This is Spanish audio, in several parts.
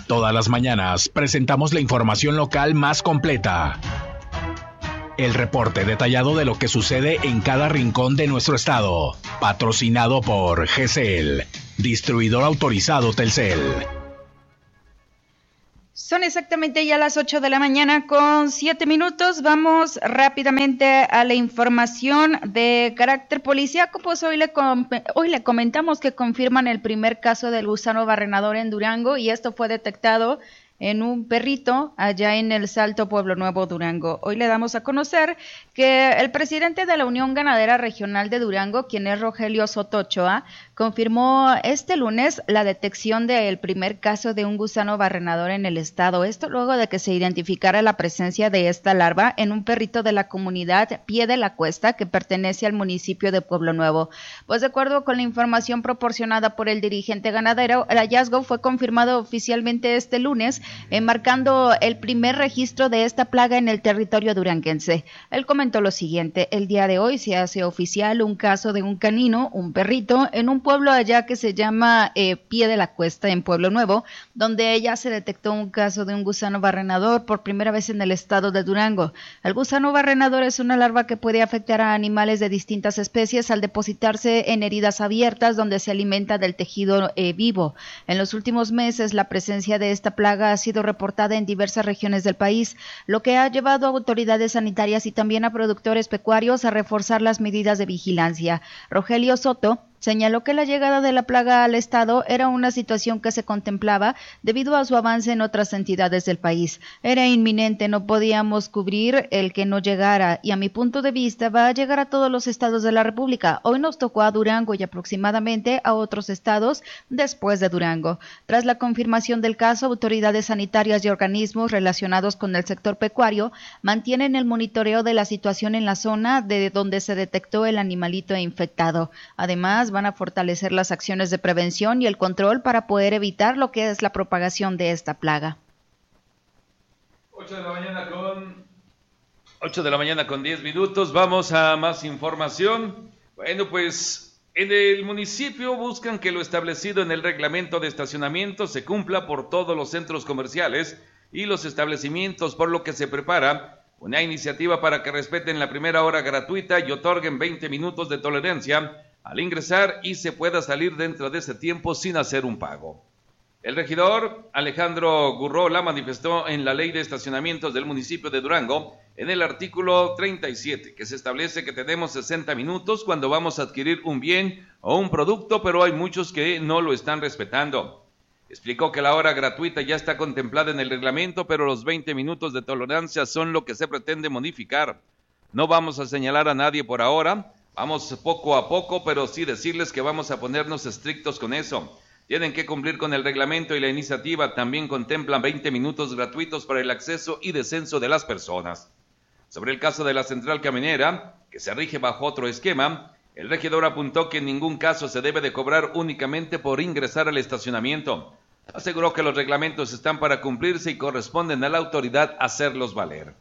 Todas las mañanas presentamos la información local más completa. El reporte detallado de lo que sucede en cada rincón de nuestro estado. Patrocinado por GCL, distribuidor autorizado Telcel. Son exactamente ya las 8 de la mañana con 7 minutos. Vamos rápidamente a la información de carácter policíaco. Pues hoy le comentamos que confirman el primer caso del gusano barrenador en Durango, y esto fue detectado en un perrito allá en el Salto, Pueblo Nuevo, Durango. Hoy le damos a conocer que el presidente de la Unión Ganadera Regional de Durango, quien es Rogelio Soto Ochoa, confirmó este lunes la detección del primer caso de un gusano barrenador en el estado. Esto luego de que se identificara la presencia de esta larva en un perrito de la comunidad Pie de la Cuesta, que pertenece al municipio de Pueblo Nuevo. Pues de acuerdo con la información proporcionada por el dirigente ganadero, el hallazgo fue confirmado oficialmente este lunes, marcando el primer registro de esta plaga en el territorio duranguense. Él comentó lo siguiente: el día de hoy se hace oficial un caso de un canino, un perrito, en un pueblo allá que se llama Pie de la Cuesta, en Pueblo Nuevo, donde ya se detectó un caso de un gusano barrenador por primera vez en el estado de Durango. El gusano barrenador es una larva que puede afectar a animales de distintas especies al depositarse en heridas abiertas donde se alimenta del tejido vivo. En los últimos meses, la presencia de esta plaga ha sido reportada en diversas regiones del país, lo que ha llevado a autoridades sanitarias y también a productores pecuarios a reforzar las medidas de vigilancia. Rogelio Soto señaló que la llegada de la plaga al estado era una situación que se contemplaba debido a su avance en otras entidades del país. Era inminente, no podíamos cubrir el que no llegara, y a mi punto de vista va a llegar a todos los estados de la República. Hoy nos tocó a Durango y aproximadamente a otros estados después de Durango. Tras la confirmación del caso, autoridades sanitarias y organismos relacionados con el sector pecuario mantienen el monitoreo de la situación en la zona de donde se detectó el animalito infectado. Además, van a fortalecer las acciones de prevención y el control para poder evitar lo que es la propagación de esta plaga. 8 de la mañana con 10 minutos. Vamos a más información. Bueno, pues en el municipio buscan que lo establecido en el reglamento de estacionamiento se cumpla por todos los centros comerciales y los establecimientos, por lo que se prepara una iniciativa para que respeten la primera hora gratuita y otorguen 20 minutos de tolerancia al ingresar y se pueda salir dentro de ese tiempo sin hacer un pago. El regidor Alejandro Gurrola manifestó en la ley de estacionamientos del municipio de Durango, en el artículo 37, que se establece que tenemos 60 minutos cuando vamos a adquirir un bien o un producto, pero hay muchos que no lo están respetando. Explicó que la hora gratuita ya está contemplada en el reglamento, pero los 20 minutos de tolerancia son lo que se pretende modificar. No vamos a señalar a nadie por ahora. Vamos poco a poco, pero sí decirles que vamos a ponernos estrictos con eso. Tienen que cumplir con el reglamento, y la iniciativa también contempla 20 minutos gratuitos para el acceso y descenso de las personas. Sobre el caso de la central camionera, que se rige bajo otro esquema, el regidor apuntó que en ningún caso se debe de cobrar únicamente por ingresar al estacionamiento. Aseguró que los reglamentos están para cumplirse y corresponden a la autoridad hacerlos valer.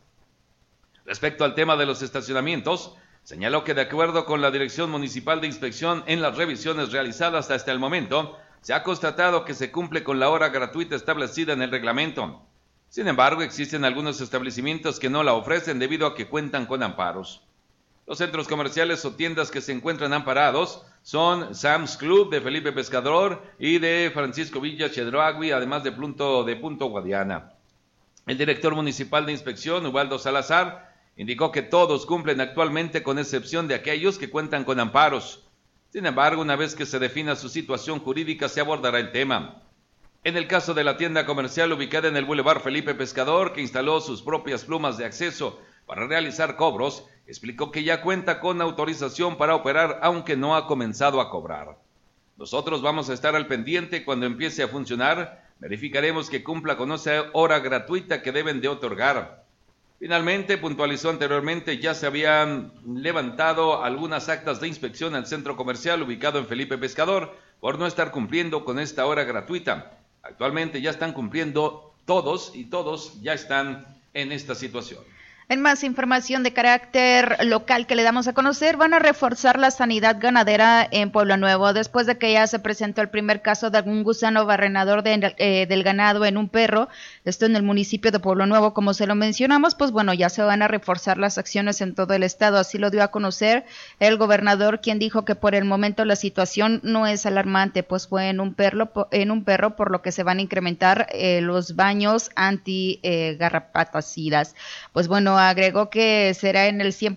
Respecto al tema de los estacionamientos, señaló que de acuerdo con la Dirección Municipal de Inspección, en las revisiones realizadas hasta el momento, se ha constatado que se cumple con la hora gratuita establecida en el reglamento. Sin embargo, existen algunos establecimientos que no la ofrecen debido a que cuentan con amparos. Los centros comerciales o tiendas que se encuentran amparados son Sam's Club de Felipe Pescador y de Francisco Villa Chedraui, además de Punto Guadiana. El director municipal de inspección, Ubaldo Salazar, indicó que todos cumplen actualmente con excepción de aquellos que cuentan con amparos. Sin embargo, una vez que se defina su situación jurídica, se abordará el tema. En el caso de la tienda comercial ubicada en el Boulevard Felipe Pescador, que instaló sus propias plumas de acceso para realizar cobros, explicó que ya cuenta con autorización para operar, aunque no ha comenzado a cobrar. Nosotros vamos a estar al pendiente cuando empiece a funcionar, verificaremos que cumpla con esa hora gratuita que deben de otorgar. Finalmente, puntualizó anteriormente, ya se habían levantado algunas actas de inspección al centro comercial ubicado en Felipe Pescador por no estar cumpliendo con esta hora gratuita. Actualmente ya están cumpliendo todos y todos ya están en esta situación. En más información de carácter local que le damos a conocer, van a reforzar la sanidad ganadera en Pueblo Nuevo, después de que ya se presentó el primer caso de algún gusano barrenador del ganado en un perro, esto en el municipio de Pueblo Nuevo, como se lo mencionamos, pues bueno, ya se van a reforzar las acciones en todo el estado, así lo dio a conocer el gobernador, quien dijo que por el momento la situación no es alarmante, pues fue en un perro, por lo que se van a incrementar los baños anti garrapaticidas. Pues bueno, agregó que será en el 100%